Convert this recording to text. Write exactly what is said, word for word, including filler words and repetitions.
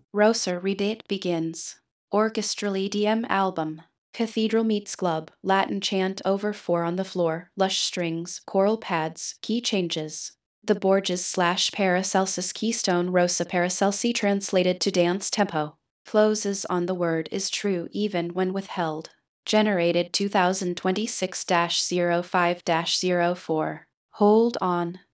Rosa Redate begins. Orchestrally D M album. Cathedral meets club, Latin chant over four on the floor, lush strings, choral pads, key changes. The Borges slash Paracelsus Keystone Rosa Paracelsi translated to dance tempo. Closes on the word is true even when withheld. Generated two thousand twenty-six dash oh five dash oh four. Hold on.